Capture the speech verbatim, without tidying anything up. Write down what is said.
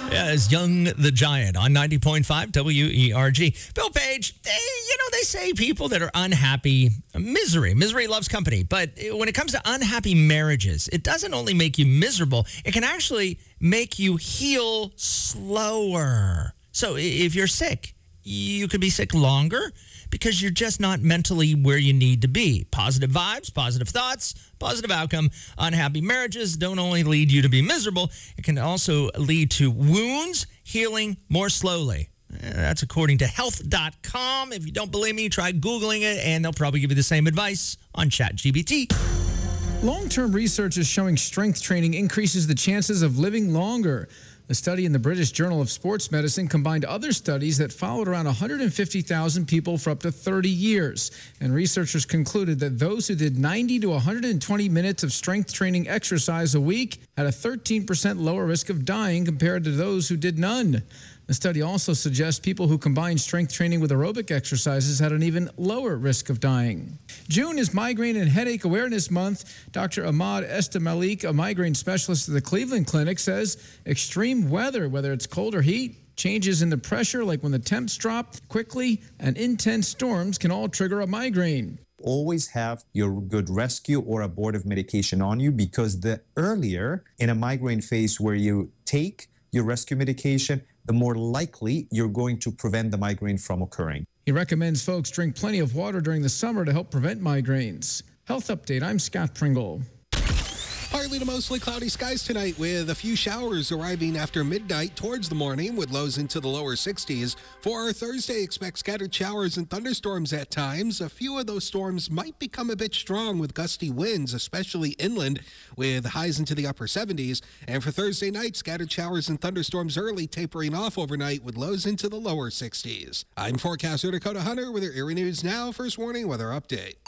Yeah, it's Young the Giant on ninety point five W E R G. Bill Page, they, you know, they say people that are unhappy, misery. Misery loves company. But when it comes to unhappy marriages, it doesn't only make you miserable, it can actually make you heal slower. So if you're sick, you could be sick longer because you're just not mentally where you need to be. Positive vibes, positive thoughts, positive outcome. Unhappy marriages don't only lead you to be miserable, it can also lead to wounds healing more slowly. That's according to health dot com. If you don't believe me, try Googling it, and they'll probably give you the same advice on ChatGPT. Long-term research is showing strength training increases the chances of living longer. A study in the British Journal of Sports Medicine combined other studies that followed around one hundred fifty thousand people for up to thirty years. And researchers concluded that those who did ninety to one hundred twenty minutes of strength training exercise a week had a thirteen percent lower risk of dying compared to those who did none. The study also suggests people who combined strength training with aerobic exercises had an even lower risk of dying. June is Migraine and Headache Awareness Month. Doctor Ahmad Estamalik, a migraine specialist at the Cleveland Clinic, says extreme weather, whether it's cold or heat, changes in the pressure, like when the temps drop quickly, and intense storms can all trigger a migraine. Always have your good rescue or abortive medication on you, because the earlier in a migraine phase where you take your rescue medication, the more likely you're going to prevent the migraine from occurring. He recommends folks drink plenty of water during the summer to help prevent migraines. Health Update, I'm Scott Pringle. Partly to mostly cloudy skies tonight, with a few showers arriving after midnight towards the morning, with lows into the lower sixties. For our Thursday, expect scattered showers and thunderstorms at times. A few of those storms might become a bit strong with gusty winds, especially inland, with highs into the upper seventies. And for Thursday night, scattered showers and thunderstorms early, tapering off overnight with lows into the lower sixties. I'm forecaster Dakota Hunter with your Erie News Now First Warning Weather Update.